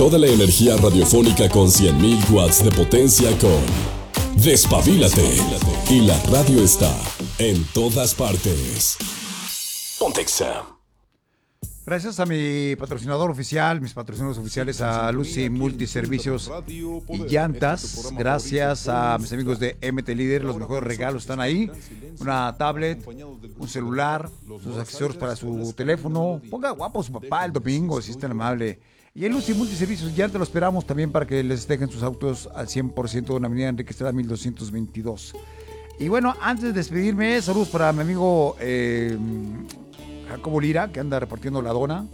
toda la energía radiofónica con 100.000 watts de potencia con Despabilate. Y la radio está en todas partes. Pontexa. Gracias a mi patrocinador oficial, mis patrocinadores oficiales, a Lucy Multiservicios y Llantas. Gracias a mis amigos de MT Líder, los mejores regalos están ahí. Una tablet, un celular, sus accesorios para su teléfono. Ponga guapo su papá el domingo, si es tan amable. Y en Lucy Multiservicios y Llantas lo esperamos también para que les dejen sus autos al 100% en la avenida Enrique Estrada 1222. Y bueno, antes de despedirme, saludos para mi amigo Jacobo Lira, que anda repartiendo la dona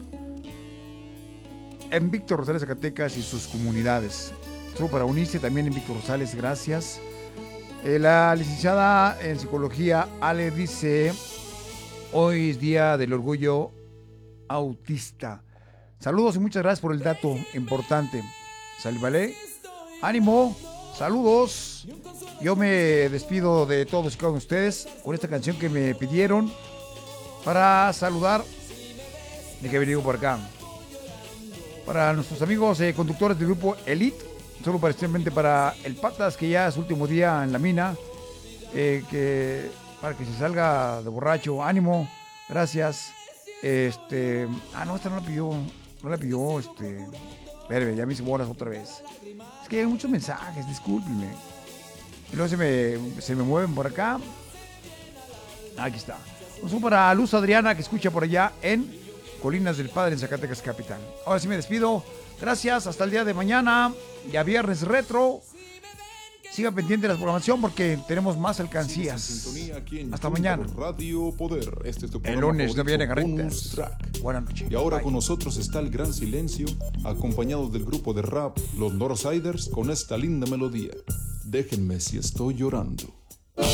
en Víctor Rosales, Zacatecas y sus comunidades. Saludos para Unice también en Víctor Rosales, gracias. La licenciada en psicología Ale dice: hoy es día del orgullo autista. Saludos y muchas gracias por el dato importante. ¿Vale? Ánimo, saludos. Yo me despido de todos y cada uno de ustedes con esta canción que me pidieron para saludar. De que venimos por acá. Para nuestros amigos conductores del grupo Elite, solo especialmente para el Patas, que ya es su último día en la mina, para que se salga de borracho. Ánimo, gracias. No, esta no la pidió. Espérame, ya me hice bolas otra vez. Es que hay muchos mensajes, discúlpenme. Y luego se me mueven por acá. Aquí está. Un saludo para Luz Adriana, que escucha por allá en Colinas del Padre, en Zacatecas Capital. Ahora sí me despido. Gracias, hasta el día de mañana. Ya viernes retro. Siga pendiente de la programación porque tenemos más alcancías. Hasta mañana. Radio Poder. Este es tu el lunes no viene carretas. Buenas noches. Y ahora Bye. con nosotros está el Gran Silencio, acompañado del grupo de rap Los Northsiders, con esta linda melodía. Déjenme si estoy llorando.